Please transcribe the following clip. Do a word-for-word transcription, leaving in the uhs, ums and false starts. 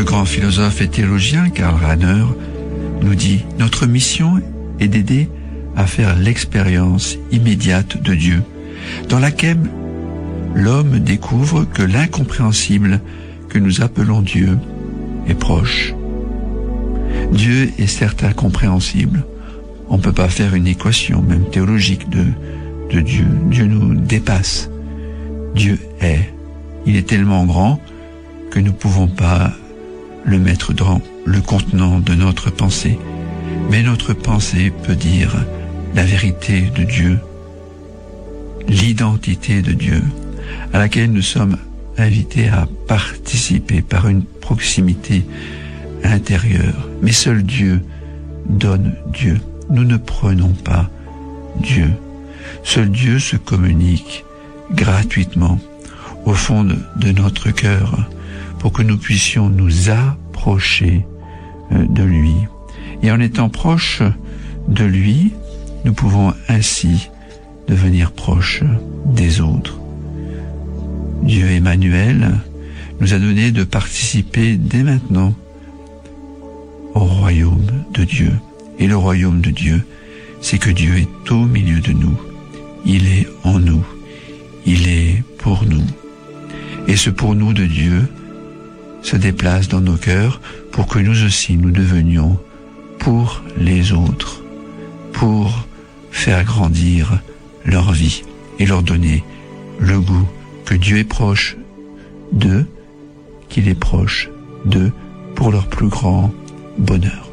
grand philosophe et théologien Karl Rahner nous dit « Notre mission est d'aider à faire l'expérience immédiate de Dieu, dans laquelle l'homme découvre que l'incompréhensible que nous appelons Dieu est proche. Dieu est certes incompréhensible. On ne peut pas faire une équation, même théologique, de, de Dieu. Dieu nous dépasse. Dieu est. Il est tellement grand que nous ne pouvons pas le mettre dans le contenant de notre pensée. Mais notre pensée peut dire la vérité de Dieu, l'identité de Dieu, à laquelle nous sommes invités à participer par une proximité intérieure. Mais seul Dieu donne Dieu. Nous ne prenons pas Dieu. Seul Dieu se communique gratuitement au fond de, de notre cœur pour que nous puissions nous approcher de lui. Et en étant proches de lui, nous pouvons ainsi devenir proches des autres. Dieu Emmanuel nous a donné de participer dès maintenant au royaume de Dieu. Et le royaume de Dieu, c'est que Dieu est au milieu de nous. Il est en nous. Il est pour nous. Et ce pour nous de Dieu se déplace dans nos cœurs pour que nous aussi nous devenions pour les autres, pour faire grandir leur vie et leur donner le goût que Dieu est proche d'eux, qu'il est proche d'eux pour leur plus grand bonheur.